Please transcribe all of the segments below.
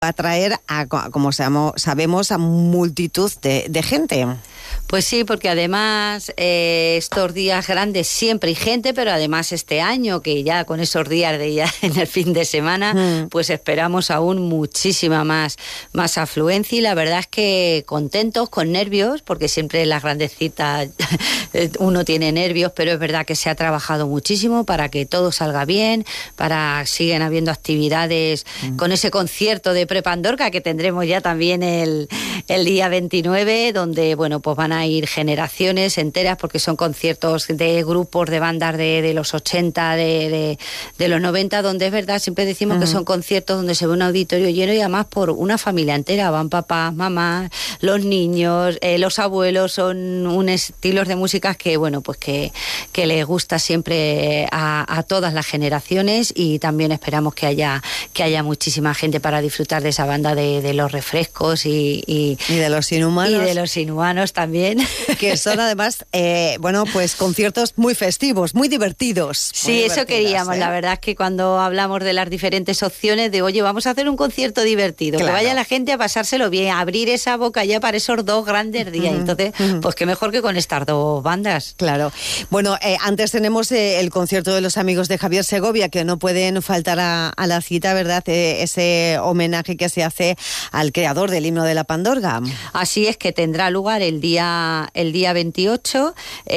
atraer, como sabemos, a multitud de gente. Pues sí, porque además estos días grandes siempre hay gente, pero además este año, que ya con esos días de ya en el fin de semana, pues esperamos aún muchísima más afluencia, y la verdad es que contentos, con nervios, porque siempre en las grandes citas uno tiene nervios, pero es verdad que se ha trabajado muchísimo para que todo salga bien, para siguen habiendo actividades con ese concierto de Prepandorga que tendremos ya también el día 29, donde bueno, pues van a ir generaciones enteras, porque son conciertos de grupos de bandas de los 80, de los 90, donde es verdad, siempre decimos que son conciertos donde se ve un auditorio lleno, y además por una familia entera, van papás, mamás, los niños, los abuelos, son un estilos de música que bueno, pues que les gusta siempre a todas las generaciones, y también esperamos que haya muchísima gente para disfrutar de esa banda, de los refrescos y de los inhumanos. Y de los inhumanos también. Que son además, pues conciertos muy festivos, muy divertidos. Sí, eso queríamos. La verdad es que cuando hablamos de las diferentes opciones, de oye, vamos a hacer un concierto divertido, claro, que vaya la gente a pasárselo bien, a abrir esa boca ya para esos dos grandes días. Entonces, pues qué mejor que con estas dos bandas. Claro. Bueno, antes tenemos el concierto de los amigos de Javier Segovia, que no pueden faltar a la cita, ¿verdad? Ese homenaje que se hace al creador del himno de la Pandorga. Así es, que tendrá lugar el día 28,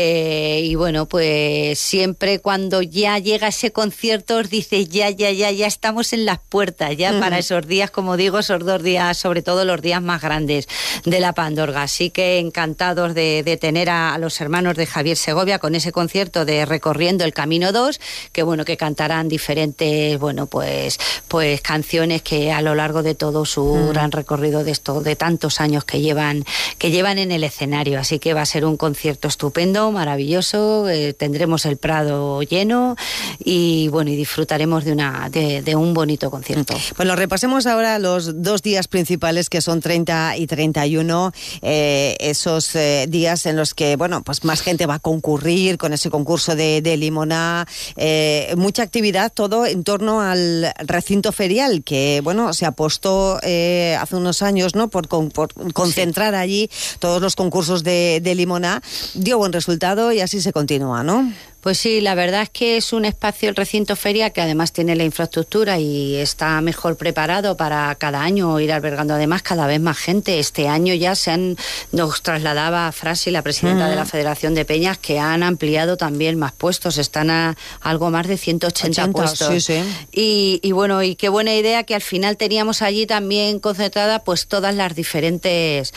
y bueno, pues siempre cuando ya llega ese concierto os dice ya estamos en las puertas, ya para esos días, como digo, esos 2 días, sobre todo los días más grandes de la Pandorga. Así que encantados de tener a los hermanos de Javier Segovia con ese concierto de Recorriendo el Camino 2, que bueno, que cantarán diferentes, bueno, pues canciones que a lo largo de todo su gran recorrido de tantos años que llevan en el escenario. Así que va a ser un concierto estupendo, maravilloso, tendremos el Prado lleno, y bueno, y disfrutaremos de un bonito concierto. Bueno, repasemos ahora los 2 días principales, que son 30 y 31, esos días en los que, bueno, pues más gente va a concurrir con ese concurso de limoná, mucha actividad, todo en torno al recinto ferial, que bueno, se apostó hace unos años, ¿no?, por concentrar allí todos los concursos de limoná. Dio buen resultado y así se continúa, ¿no? Pues sí, la verdad es que es un espacio, el recinto feria, que además tiene la infraestructura y está mejor preparado para cada año ir albergando además cada vez más gente. Este año ya nos trasladaba Frasi, la presidenta de la Federación de Peñas, que han ampliado también más puestos, están a algo más de 180 puestos. Sí. Y bueno, y qué buena idea que al final teníamos allí también concentrada pues todas las diferentes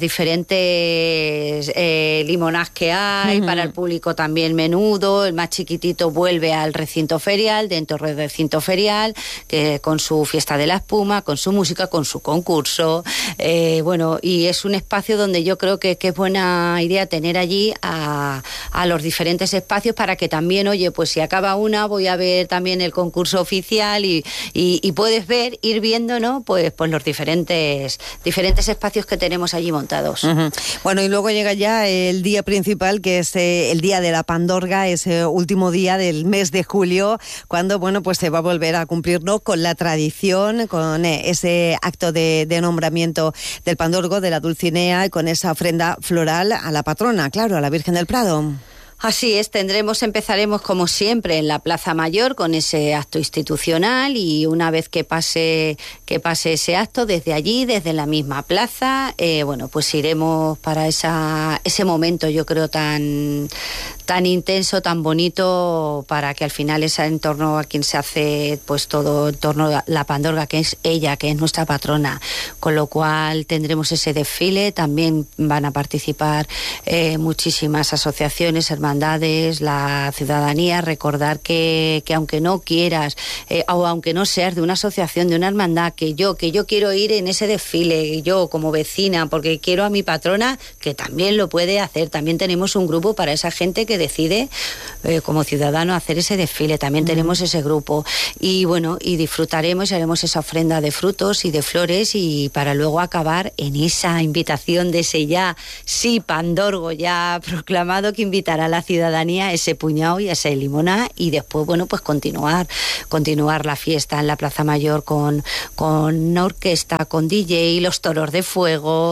limonás que hay, para el público también menudo. El más chiquitito vuelve al recinto ferial, dentro del recinto ferial, con su fiesta de la espuma, con su música, con su concurso. Bueno, y es un espacio donde yo creo que es buena idea tener allí a los diferentes espacios, para que también, oye, pues si acaba una, voy a ver también el concurso oficial, y puedes ir viendo, ¿no?, pues los diferentes espacios que tenemos allí montados. Bueno, y luego llega ya el día principal, que es el día de la Pandorga, ese último día del mes de julio, cuando bueno, pues se va a volver a cumplir, ¿no?, con la tradición, con ese acto de nombramiento del Pandorgo, de la Dulcinea, y con esa ofrenda floral a la patrona, claro, a la Virgen del Prado. Así es, empezaremos como siempre en la Plaza Mayor con ese acto institucional, y una vez que pase ese acto, desde allí, desde la misma plaza, bueno, pues iremos para ese momento, yo creo, tan intenso, tan bonito, para que al final es en torno a quien se hace pues todo en torno a la Pandorga, que es ella, que es nuestra patrona, con lo cual tendremos ese desfile. También van a participar muchísimas asociaciones, hermandades, la ciudadanía. Recordar que aunque no quieras o aunque no seas de una asociación, de una hermandad, que yo quiero ir en ese desfile, yo como vecina, porque quiero a mi patrona, que también lo puede hacer. También tenemos un grupo para esa gente que decide como ciudadano hacer ese desfile. También tenemos ese grupo, y bueno, y disfrutaremos y haremos esa ofrenda de frutos y de flores, y para luego acabar en esa invitación de ese Pandorgo ya proclamado, que invitará a la la ciudadanía ese puñado y ese limoná, y después, bueno, pues continuar la fiesta en la Plaza Mayor con orquesta, con DJ, los toros de fuego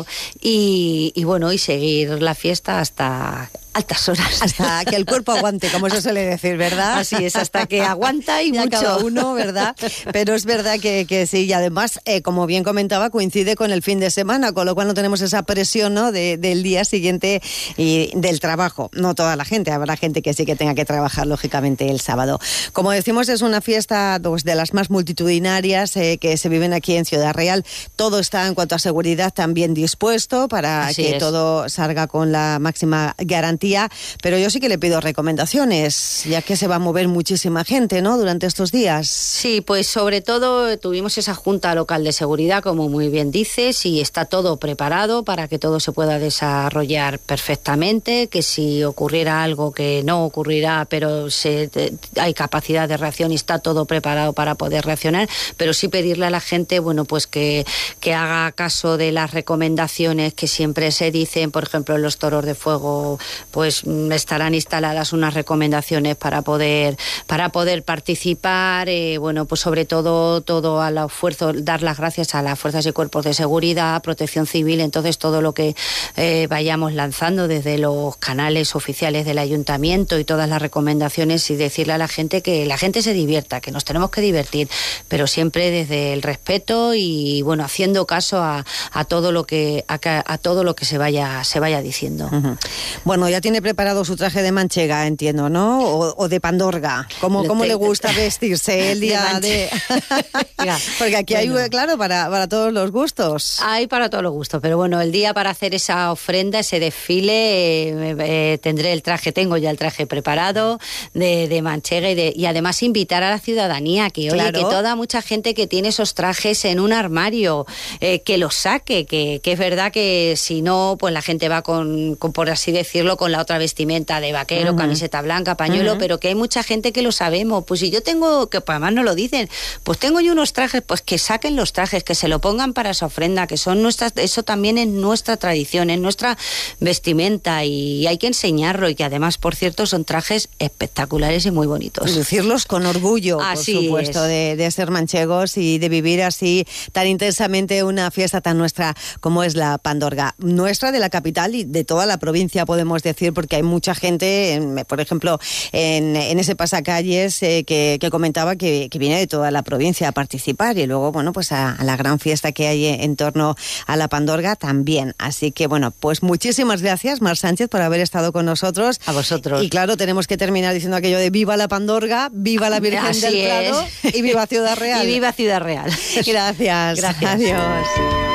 y bueno, y seguir la fiesta hasta altas horas. Hasta que el cuerpo aguante, como se suele decir, ¿verdad? Así es, hasta que aguanta y mucho. Cada uno, ¿verdad? Pero es verdad que sí, y además, como bien comentaba, coincide con el fin de semana, con lo cual no tenemos esa presión, ¿no?, del día siguiente y del trabajo. No toda la gente, habrá gente que sí que tenga que trabajar, lógicamente, el sábado. Como decimos, es una fiesta pues, de las más multitudinarias que se viven aquí en Ciudad Real. Todo está, en cuanto a seguridad, también dispuesto para Así que es. todo salga con la máxima garantía. Pero yo sí que le pido recomendaciones, ya que se va a mover muchísima gente, ¿no?, durante estos días. Sí, pues sobre todo tuvimos esa Junta Local de Seguridad, como muy bien dices, y está todo preparado para que todo se pueda desarrollar perfectamente, que si ocurriera algo, que no ocurrirá, pero hay capacidad de reacción y está todo preparado para poder reaccionar, pero sí pedirle a la gente, bueno, pues que haga caso de las recomendaciones que siempre se dicen. Por ejemplo, en los toros de fuego pues estarán instaladas unas recomendaciones para poder participar, bueno, pues sobre todo al esfuerzo, dar las gracias a las fuerzas y cuerpos de seguridad, Protección Civil. Entonces todo lo que vayamos lanzando desde los canales oficiales del ayuntamiento y todas las recomendaciones, y decirle a la gente que la gente se divierta, que nos tenemos que divertir, pero siempre desde el respeto y bueno, haciendo caso a todo lo que se vaya diciendo. Uh-huh. Bueno, ya tiene preparado su traje de manchega, entiendo, ¿no? O de pandorga. ¿Cómo le gusta vestirse el día de...? Porque aquí bueno, hay, claro, para todos los gustos. Hay para todos los gustos, pero bueno, el día para hacer esa ofrenda, ese desfile, tengo ya el traje preparado de manchega y además invitar a la ciudadanía que, oye, claro, que mucha gente que tiene esos trajes en un armario, que los saque, que es verdad que si no, pues la gente va con por así decirlo, con la otra vestimenta de vaquero, camiseta blanca, pañuelo, pero que hay mucha gente que lo sabemos. Pues si yo tengo, que pues además no lo dicen, pues tengo yo unos trajes, pues que saquen los trajes, que se lo pongan para esa ofrenda, que son nuestras, eso también es nuestra tradición, es nuestra vestimenta y hay que enseñarlo, y que además, por cierto, son trajes espectaculares y muy bonitos. Lucirlos con orgullo, así por supuesto, de ser manchegos y de vivir así tan intensamente una fiesta tan nuestra como es la Pandorga. Nuestra, de la capital y de toda la provincia, podemos decir, porque hay mucha gente, por ejemplo, en ese pasacalles que comentaba que viene de toda la provincia a participar, y luego, bueno, pues a la gran fiesta que hay en torno a la Pandorga también. Así que, bueno, pues muchísimas gracias, Mar Sánchez, por haber estado con nosotros. A vosotros. Y claro, tenemos que terminar diciendo aquello de viva la Pandorga, viva la Virgen así del Prado es. Y viva Ciudad Real. Y viva Ciudad Real. Gracias. Gracias. Adiós.